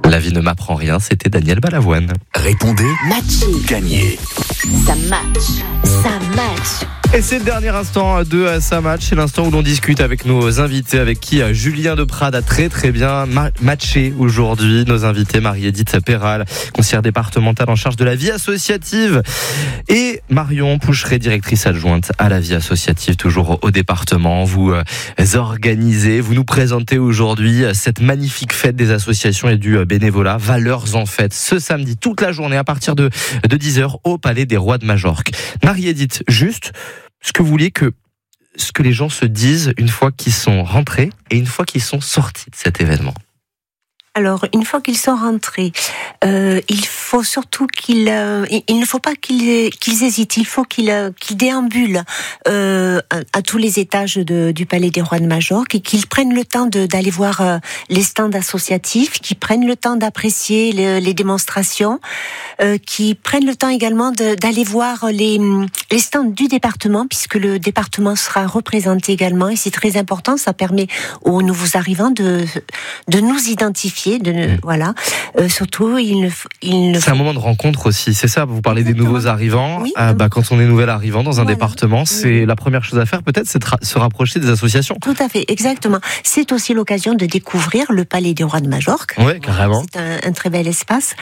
La vie ne m'apprend rien, c'était Daniel Balavoine. Répondez, Matcher. gagnez. Ça match. Ça match. Et c'est le dernier instant de Ça Match, c'est l'instant où l'on discute avec nos invités, avec qui Julien Deprade a très bien matché aujourd'hui. Nos invités, Marie-Édith Perral, conseillère départementale en charge de la vie associative, et Marion Poucheret, directrice adjointe à la vie associative, toujours au département. Vous organisez, vous nous présentez aujourd'hui cette magnifique fête des associations et du bénévolat, Valeurs en Fête, ce samedi, toute la journée, à partir de 10h, au Palais des Rois de Majorque. Marie-Édith, juste ce que vous vouliez ce que les gens se disent une fois qu'ils sont rentrés et une fois qu'ils sont sortis de cet événement. Alors, une fois qu'ils sont rentrés, il faut surtout il ne faut pas qu'ils hésitent, il faut qu'ils déambulent à tous les étages du Palais des Rois de Majorque et qu'ils prennent le temps d'aller voir les stands associatifs, qu'ils prennent le temps d'apprécier les démonstrations, qu'ils prennent le temps également d'aller voir les stands du département, puisque le département sera représenté également, et c'est très important, ça permet aux nouveaux arrivants de nous identifier. Voilà. Surtout, c'est un moment de rencontre aussi, c'est ça. Vous parlez Exactement. Des nouveaux arrivants. Oui, quand on est nouvel arrivant dans un département, c'est la première chose à faire, peut-être, c'est de se rapprocher des associations. Tout à fait, exactement. C'est aussi l'occasion de découvrir le Palais des Rois de Majorque. Oui, carrément. C'est un très bel espace.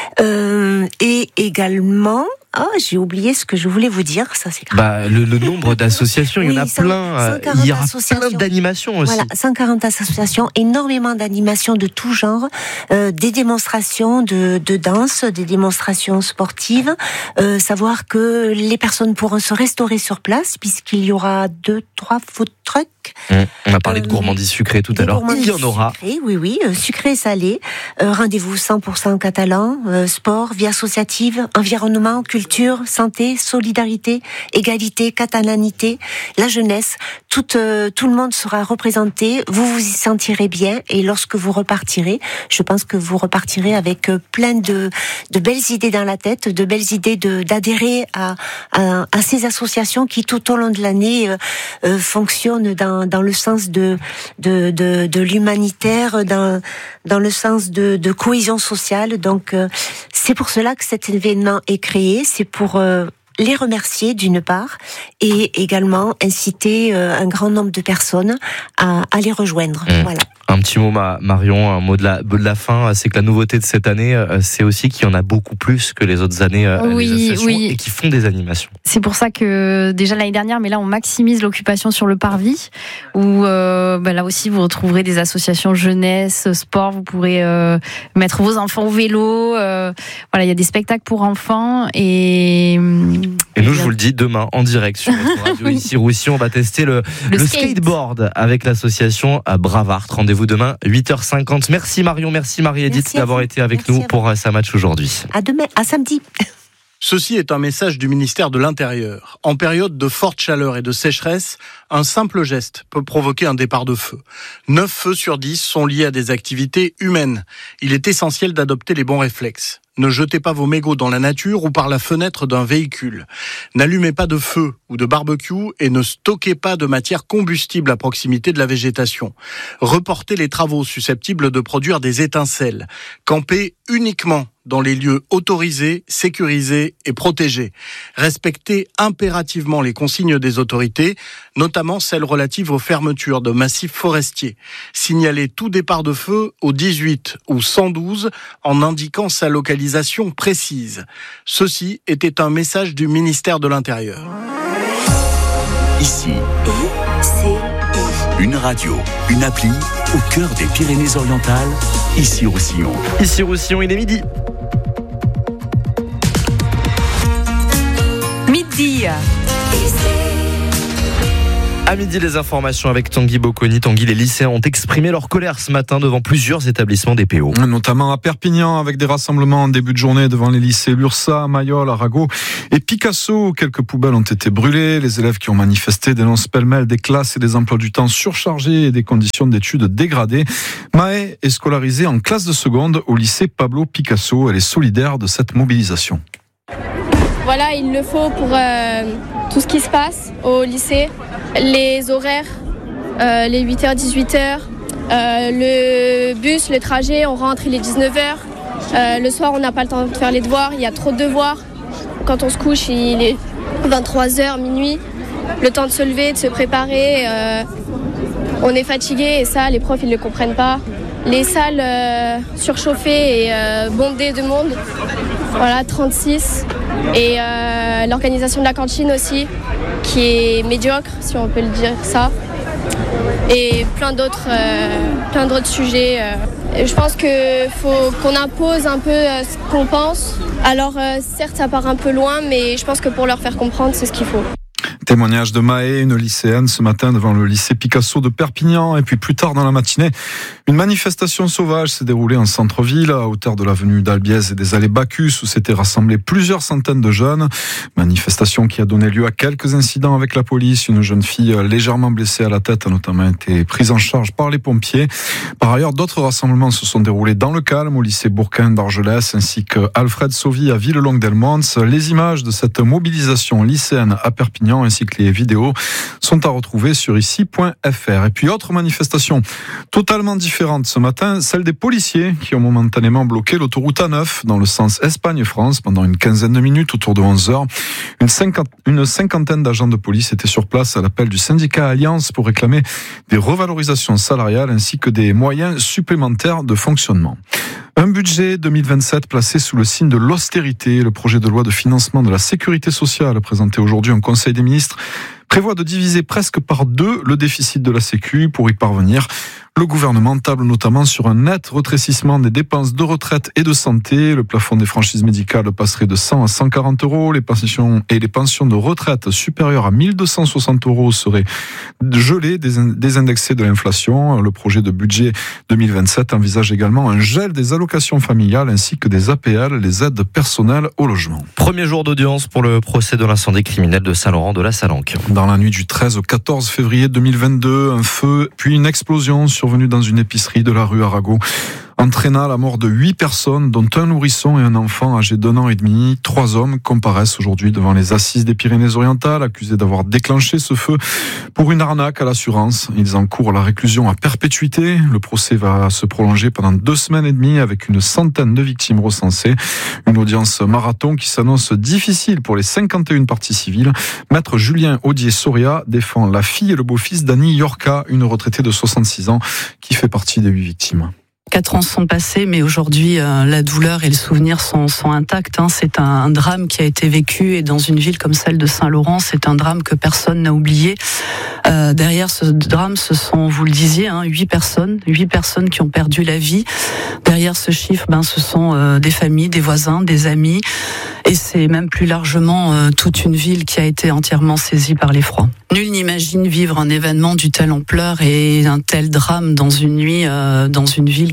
Et également. J'ai oublié ce que je voulais vous dire, ça c'est grave. Le nombre d'associations, il y en a plein. Il y aura plein d'animations aussi. Voilà, 140 associations, énormément d'animations de tout genre, des démonstrations de danse, des démonstrations sportives. Savoir que les personnes pourront se restaurer sur place, puisqu'il y aura 2-3 food trucks. On a parlé de gourmandise sucrée tout à l'heure. Il y en aura. Oui, sucré et salé. Rendez-vous 100% catalan, sport, vie associative, environnement, culture, santé, solidarité, égalité, catalanité, la jeunesse. Tout le monde sera représenté. Vous vous y sentirez bien, et lorsque vous repartirez, je pense que vous repartirez avec plein de belles idées dans la tête, de belles idées d'adhérer à ces associations qui tout au long de l'année fonctionnent dans le sens de l'humanitaire, dans le sens de cohésion sociale. Donc c'est pour cela que cet événement est créé, c'est pour les remercier d'une part, et également inciter un grand nombre de personnes à les rejoindre. Voilà. Un petit mot, Marion, un mot de la fin, c'est que la nouveauté de cette année, c'est aussi qu'il y en a beaucoup plus que les autres années, les associations, et qui font des animations. C'est pour ça que déjà l'année dernière, mais là on maximise l'occupation sur le parvis, où là aussi vous retrouverez des associations jeunesse, sport, vous pourrez mettre vos enfants au vélo, il y a des spectacles pour enfants, et nous je vous le dis, demain en direct sur notre radio ici Roussillon, on va tester le skateboard avec l'association Bravart. Rendez-vous demain 8h50. Merci Marion, merci Marie-Édith d'avoir été avec nous pour Ça Match aujourd'hui. À demain, à samedi. Ceci est un message du ministère de l'Intérieur. En période de forte chaleur et de sécheresse, un simple geste peut provoquer un départ de feu. 9 feux sur 10 sont liés à des activités humaines. Il est essentiel d'adopter les bons réflexes. Ne jetez pas vos mégots dans la nature ou par la fenêtre d'un véhicule. N'allumez pas de feu ou de barbecue et ne stockez pas de matière combustible à proximité de la végétation. Reportez les travaux susceptibles de produire des étincelles. Campez uniquement dans les lieux autorisés, sécurisés et protégés. Respectez impérativement les consignes des autorités, notamment celles relatives aux fermetures de massifs forestiers. Signalez tout départ de feu au 18 ou 112 en indiquant sa localisation précise. Ceci était un message du ministère de l'Intérieur. Ici, une radio, une appli au cœur des Pyrénées-Orientales, ici Roussillon. Ici Roussillon, il est midi. Midi. À midi, les informations avec Tanguy Bocconi. Tanguy, les lycéens ont exprimé leur colère ce matin devant plusieurs établissements DPO. Notamment à Perpignan, avec des rassemblements en début de journée devant les lycées Lursa, Mayol, Arago et Picasso. Quelques poubelles ont été brûlées. Les élèves qui ont manifesté dénoncent pêle-mêle des classes et des emplois du temps surchargés et des conditions d'études dégradées. Maë est scolarisée en classe de seconde au lycée Pablo Picasso. Elle est solidaire de cette mobilisation. Voilà, il le faut pour tout ce qui se passe au lycée. Les horaires, les 8h, 18h, Le bus, le trajet, on rentre, il est 19h. Le soir, on n'a pas le temps de faire les devoirs, il y a trop de devoirs. Quand on se couche, il est 23h, minuit. Le temps de se lever, de se préparer. On est fatigué et ça, les profs, ils ne le comprennent pas. Les salles surchauffées et bondées de monde, voilà, 36. Et l'organisation de la cantine aussi, qui est médiocre, si on peut le dire ça. Et plein d'autres sujets. Je pense qu'il faut qu'on impose un peu ce qu'on pense. Alors certes, ça part un peu loin, mais je pense que pour leur faire comprendre, c'est ce qu'il faut. Témoignage de Maë, une lycéenne ce matin devant le lycée Picasso de Perpignan. Et puis plus tard dans la matinée, une manifestation sauvage s'est déroulée en centre-ville à hauteur de l'avenue d'Albiez et des allées Bacchus où s'étaient rassemblés plusieurs centaines de jeunes. Manifestation qui a donné lieu à quelques incidents avec la police. Une jeune fille légèrement blessée à la tête a notamment été prise en charge par les pompiers. Par ailleurs, d'autres rassemblements se sont déroulés dans le calme au lycée Bourquin d'Argelès ainsi que Alfred Sauvy à Villelongue-d'Elmont. Les images de cette mobilisation lycéenne à Perpignan ainsi que les vidéos sont à retrouver sur ici.fr. Et puis autre manifestation totalement différente ce matin, celle des policiers qui ont momentanément bloqué l'autoroute A9 dans le sens Espagne-France pendant une quinzaine de minutes autour de 11h. Une cinquantaine d'agents de police étaient sur place à l'appel du syndicat Alliance pour réclamer des revalorisations salariales ainsi que des moyens supplémentaires de fonctionnement. Un budget 2027 placé sous le signe de l'austérité. Le projet de loi de financement de la sécurité sociale présenté aujourd'hui en Conseil des ministres prévoit de diviser presque par 2 le déficit de la Sécu. Pour y parvenir, le gouvernement table notamment sur un net rétrécissement des dépenses de retraite et de santé. Le plafond des franchises médicales passerait de 100 à 140 euros. Les pensions de retraite supérieures à 1260 euros seraient gelées, désindexées de l'inflation. Le projet de budget 2027 envisage également un gel des allocations familiales ainsi que des APL, les aides personnelles au logement. Premier jour d'audience pour le procès de l'incendie criminel de Saint-Laurent-de-la-Salanque. Dans la nuit du 13 au 14 février 2022, un feu puis une explosion survenue dans une épicerie de la rue Arago entraîna la mort de 8 personnes, dont un nourrisson et un enfant âgé d'1 an et demi. 3 hommes comparaissent aujourd'hui devant les assises des Pyrénées-Orientales, accusés d'avoir déclenché ce feu pour une arnaque à l'assurance. Ils encourent la réclusion à perpétuité. Le procès va se prolonger pendant 2 semaines et demie avec une centaine de victimes recensées. Une audience marathon qui s'annonce difficile pour les 51 parties civiles. Maître Julien Audier-Soria défend la fille et le beau-fils d'Annie Yorka, une retraitée de 66 ans qui fait partie des 8 victimes. 4 ans sont passés, mais aujourd'hui, la douleur et le souvenir sont intacts. C'est un drame qui a été vécu, et dans une ville comme celle de Saint-Laurent, c'est un drame que personne n'a oublié. Derrière ce drame, ce sont, vous le disiez, 8 personnes qui ont perdu la vie. Derrière ce chiffre, ce sont des familles, des voisins, des amis, et c'est même plus largement toute une ville qui a été entièrement saisie par l'effroi. Nul n'imagine vivre un événement d'une telle ampleur et un tel drame dans une nuit, dans une ville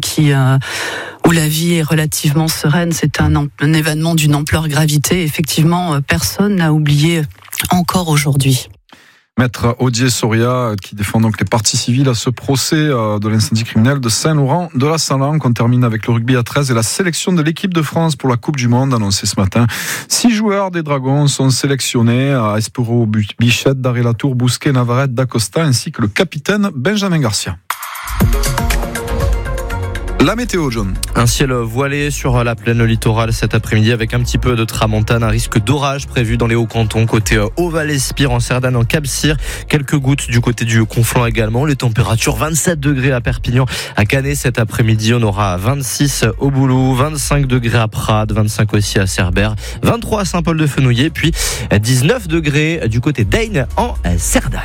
où la vie est relativement sereine. C'est un événement d'une ampleur gravité. Effectivement, personne n'a oublié encore aujourd'hui. Maître Audier-Soria qui défend donc les parties civiles à ce procès de l'incendie criminel de Saint-Laurent-de-la-Salanque. On termine avec le rugby à 13 et la sélection de l'équipe de France pour la Coupe du Monde annoncée ce matin. 6 joueurs des Dragons sont sélectionnés à Espero, Bichette, Daré Latour, Bousquet, Navarrete, Dacosta ainsi que le capitaine Benjamin Garcia. La météo, John. Un ciel voilé sur la plaine littorale cet après-midi avec un petit peu de tramontane, un risque d'orage prévu dans les Hauts-Cantons, côté Haut-Val-Espire, en Cerdagne, en Cap-Cyr. Quelques gouttes du côté du Conflent également. Les températures 27 degrés à Perpignan, à Canet cet après-midi. On aura 26 au Boulou, 25 degrés à Prades, 25 aussi à Cerbère, 23 à Saint-Paul-de-Fenouillet, puis 19 degrés du côté d'Aisne en Cerdagne.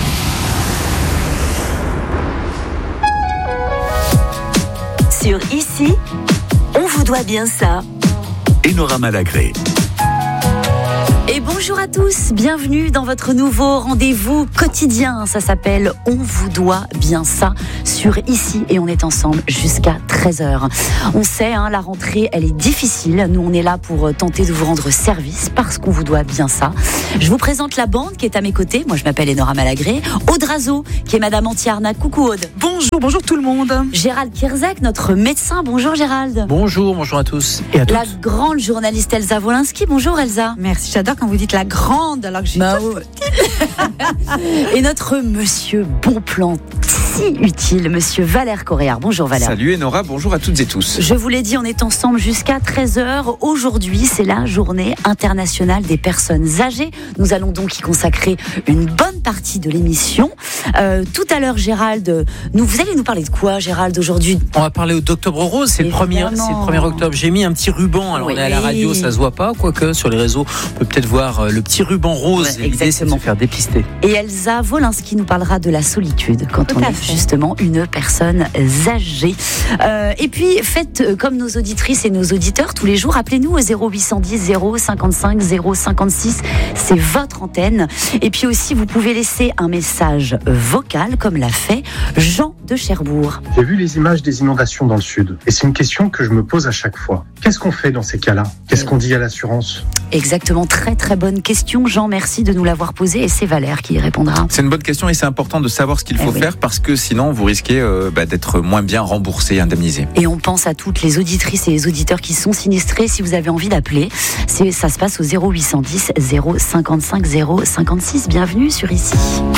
Sur Ici, on vous doit bien ça. Enora Malagré. Et bonjour à tous, bienvenue dans votre nouveau rendez-vous quotidien. Ça s'appelle On vous doit bien ça sur Ici et on est ensemble jusqu'à 13h. On sait, la rentrée, elle est difficile. Nous, on est là pour tenter de vous rendre service parce qu'on vous doit bien ça. Je vous présente la bande qui est à mes côtés. Moi, je m'appelle Enora Malagré. Aude Razo, qui est Madame Antiarnac. Coucou Aude. Bonjour tout le monde. Gérald Kierzek, notre médecin. Bonjour Gérald. Bonjour à tous et à toutes. La grande journaliste Elsa Wolinski. Bonjour Elsa. Merci, j'adore quand vous dites la grande alors que j'ai Et notre monsieur bon plan si utile. Monsieur Valère Coréard. Bonjour Valère. Salut Enora, bonjour à toutes et tous. Je vous l'ai dit, on est ensemble jusqu'à 13h. Aujourd'hui, c'est la journée internationale des personnes âgées. Nous allons donc y consacrer une bonne partie de l'émission. Tout à l'heure, Gérald, vous allez nous parler de quoi, Gérald, aujourd'hui? On va parler d'Octobre Rose, c'est le 1er octobre. J'ai mis un petit ruban, alors on est à la radio, ça se voit pas, quoique sur les réseaux, on peut peut-être voir le petit ruban rose. Ouais, l'idée, c'est de se faire dépister. Et Elsa Wolinski nous parlera de la solitude quand on est justement une personne âgée. Et puis, faites comme nos auditrices et nos auditeurs tous les jours. Appelez-nous au 0810 055 056. C'est votre antenne. Et puis aussi, vous pouvez laisser un message vocal, comme l'a fait Jean de Cherbourg. J'ai vu les images des inondations dans le sud. Et c'est une question que je me pose à chaque fois. Qu'est-ce qu'on fait dans ces cas-là? Qu'est-ce qu'on dit à l'assurance? Exactement, très très bonne question. Jean, merci de nous l'avoir posée et c'est Valère qui y répondra. C'est une bonne question et c'est important de savoir ce qu'il faut faire parce que sinon vous risquez d'être moins bien remboursé, indemnisé. Et on pense à toutes les auditrices et les auditeurs qui sont sinistrés. Si vous avez envie d'appeler, ça se passe au 0810 055 056. Bienvenue sur Ici.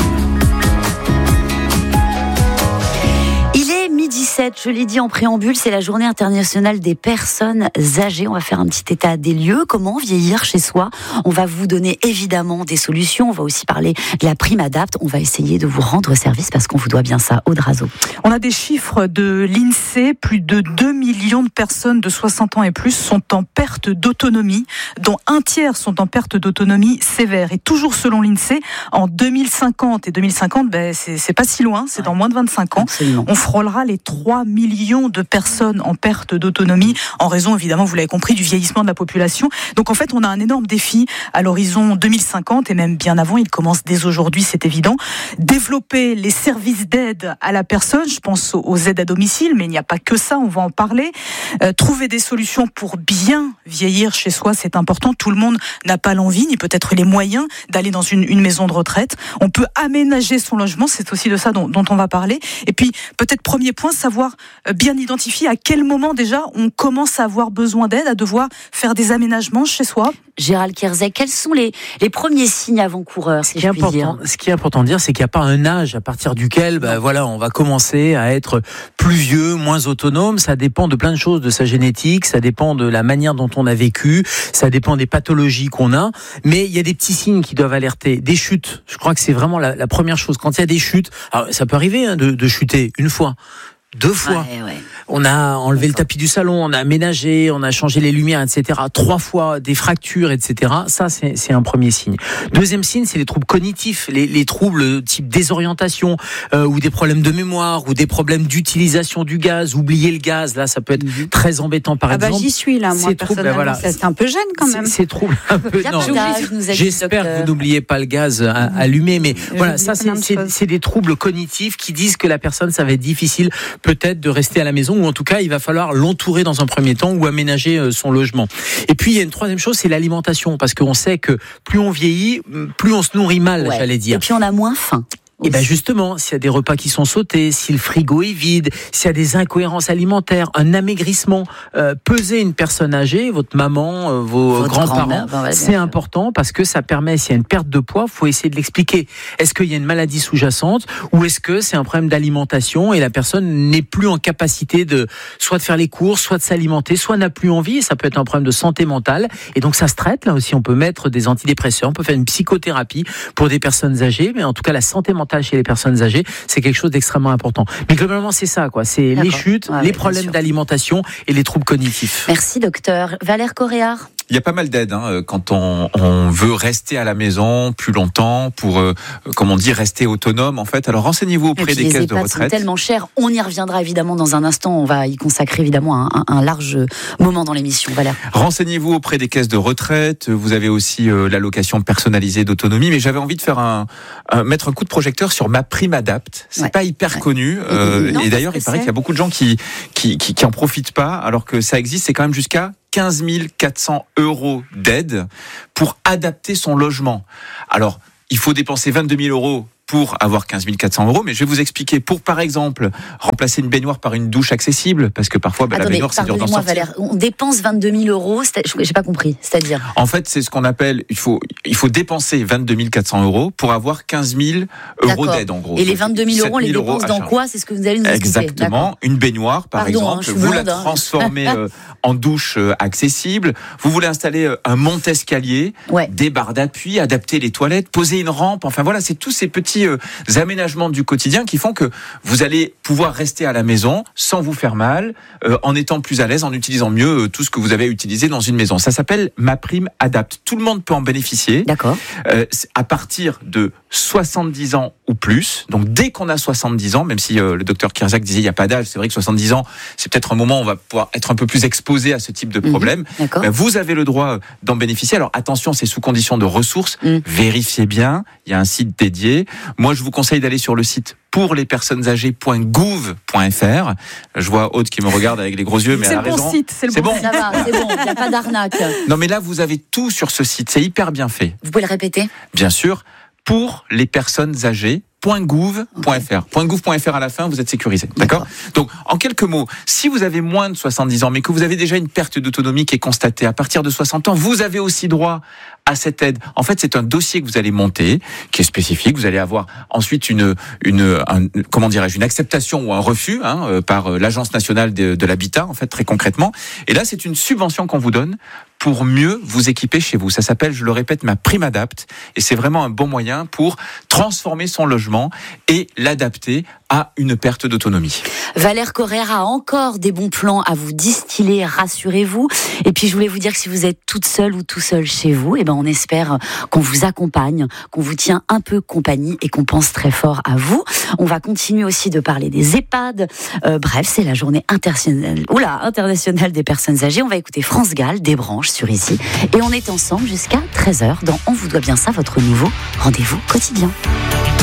17, je l'ai dit en préambule, c'est la journée internationale des personnes âgées. On va faire un petit état des lieux. Comment vieillir chez soi? On va vous donner évidemment des solutions. On va aussi parler de la prime Adapt. On va essayer de vous rendre service parce qu'on vous doit bien ça. Aude Razo. On a des chiffres de l'INSEE. Plus de 2 millions de personnes de 60 ans et plus sont en perte d'autonomie, dont un tiers sont en perte d'autonomie sévère. Et toujours selon l'INSEE, en 2050, et 2050, c'est pas si loin, c'est dans moins de 25 ans, absolument. On frôlera les 3 millions de personnes en perte d'autonomie, en raison, évidemment, vous l'avez compris, du vieillissement de la population. Donc en fait, on a un énorme défi à l'horizon 2050, et même bien avant, il commence dès aujourd'hui, c'est évident. Développer les services d'aide à la personne, je pense aux aides à domicile, mais il n'y a pas que ça, on va en parler. Trouver des solutions pour bien vieillir chez soi, c'est important. Tout le monde n'a pas l'envie, ni peut-être les moyens d'aller dans une maison de retraite. On peut aménager son logement, c'est aussi de ça dont on va parler. Et puis, peut-être premier point, savoir bien identifier à quel moment déjà on commence à avoir besoin d'aide, à devoir faire des aménagements chez soi. Gérald Kierzek, quels sont les premiers signes avant-coureurs, si je puis dire? Ce qui est important de dire, c'est qu'il n'y a pas un âge à partir duquel on va commencer à être plus vieux, moins autonome. Ça dépend de plein de choses, de sa génétique, ça dépend de la manière dont on a vécu, ça dépend des pathologies qu'on a. Mais il y a des petits signes qui doivent alerter. Des chutes, je crois que c'est vraiment la première chose. Quand il y a des chutes, alors ça peut arriver de chuter une fois, 2 fois. Ouais. On a enlevé le tapis du salon, on a aménagé, on a changé les lumières, etc. 3 fois, des fractures, etc. Ça, c'est un premier signe. Deuxième signe, c'est les troubles cognitifs, les troubles type désorientation, ou des problèmes de mémoire, ou des problèmes d'utilisation du gaz. Oublier le gaz, là, ça peut être très embêtant, par exemple. J'y suis là, moi, personnellement. C'est un peu jeune, quand même. Ces troubles un peu... Non, j'espère que vous n'oubliez pas le gaz allumé, mais voilà, ça, c'est des troubles cognitifs qui disent que la personne, ça va être difficile peut-être de rester à la maison, ou en tout cas il va falloir l'entourer dans un premier temps ou aménager son logement. Et puis il y a une troisième chose, c'est l'alimentation, parce qu'on sait que plus on vieillit, plus on se nourrit mal, j'allais dire. Et puis on a moins faim. Et bien justement, s'il y a des repas qui sont sautés, si le frigo est vide, s'il y a des incohérences alimentaires, un amaigrissement, peser une personne âgée, votre maman, vos grands-parents, c'est important parce que ça permet, s'il y a une perte de poids, il faut essayer de l'expliquer. Est-ce qu'il y a une maladie sous-jacente ou est-ce que c'est un problème d'alimentation et la personne n'est plus en capacité soit de faire les courses, soit de s'alimenter, soit n'a plus envie, et ça peut être un problème de santé mentale. Et donc ça se traite, là aussi on peut mettre des antidépresseurs, on peut faire une psychothérapie pour des personnes âgées, mais en tout cas la santé mentale chez les personnes âgées, c'est quelque chose d'extrêmement important. Mais globalement, c'est ça, quoi. C'est les chutes, les problèmes d'alimentation et les troubles cognitifs. Merci, docteur. Valère Coréard. Il y a pas mal d'aides quand on veut rester à la maison plus longtemps pour, comme on dit, rester autonome en fait. Alors renseignez-vous auprès des caisses de retraite. C'est tellement cher. On y reviendra évidemment dans un instant. On va y consacrer évidemment un large moment dans l'émission. Valère. Renseignez-vous auprès des caisses de retraite. Vous avez aussi l'allocation personnalisée d'autonomie. Mais j'avais envie de faire mettre un coup de projecteur sur ma prime Adapt. C'est pas hyper connu. Et d'ailleurs, il paraît qu'il y a beaucoup de gens qui en profitent pas, alors que ça existe. C'est quand même jusqu'à 15 400 € d'aide pour adapter son logement. Alors, il faut dépenser 22 000 € pour avoir 15 400 €. Mais je vais vous expliquer. Pour, par exemple, remplacer une baignoire par une douche accessible, parce que parfois, la baignoire, c'est dur d'en sortir. Valérie, on dépense 22 000 €, j'ai pas compris. C'est-à-dire? En fait, c'est ce qu'on appelle, il faut dépenser 22 400 € pour avoir 15 000 € d'aide, en gros. Et les 22 000 €, on les dépense dans quoi? C'est ce que vous allez nous expliquer. Exactement. Une baignoire, par exemple. Vous la transformez en douche accessible. Vous voulez installer un monte-escalier, des barres d'appui, adapter les toilettes, poser une rampe. Enfin voilà, c'est tous ces petits aménagements du quotidien qui font que vous allez pouvoir rester à la maison sans vous faire mal, en étant plus à l'aise, en utilisant mieux tout ce que vous avez utilisé dans une maison. Ça s'appelle MaPrimeAdapt. Tout le monde peut en bénéficier. D'accord. À partir de 70 ans ou plus. Donc dès qu'on a 70 ans, même si le docteur Kirzac disait il n'y a pas d'âge, c'est vrai que 70 ans, c'est peut-être un moment où on va pouvoir être un peu plus exposé à ce type de problème. Vous avez le droit d'en bénéficier. Alors attention, c'est sous condition de ressources. Vérifiez bien, il y a un site dédié. Moi, je vous conseille d'aller sur le site pourlespersonnesâgées.gouv.fr. Je vois Aude qui me regarde avec les gros yeux, mais elle a raison. C'est bon. Ça va, c'est bon, il n'y a pas d'arnaque. Non, mais là, vous avez tout sur ce site. C'est hyper bien fait. Vous pouvez le répéter? Bien sûr. Pour les personnes âgées. .gouv.fr. .gouv.fr à la fin, vous êtes sécurisé. D'accord ? Donc, en quelques mots, si vous avez moins de 70 ans, mais que vous avez déjà une perte d'autonomie qui est constatée à partir de 60 ans, vous avez aussi droit à cette aide. En fait, c'est un dossier que vous allez monter, qui est spécifique. Vous allez avoir ensuite une acceptation ou un refus, par l'Agence nationale de l'habitat, en fait, très concrètement. Et là, c'est une subvention qu'on vous donne pour mieux vous équiper chez vous. Ça s'appelle, je le répète, MaPrimeAdapt. Et c'est vraiment un bon moyen pour transformer son logement et l'adapter à une perte d'autonomie. Valère Correa a encore des bons plans à vous distiller, rassurez-vous. Et puis je voulais vous dire que si vous êtes toute seule ou tout seul chez vous, on espère qu'on vous accompagne, qu'on vous tient un peu compagnie et qu'on pense très fort à vous. On va continuer aussi de parler des EHPAD. Bref, c'est la journée internationale des personnes âgées. On va écouter France Gall, des branches sur Ici. Et on est ensemble jusqu'à 13h dans On vous doit bien ça, votre nouveau rendez-vous quotidien.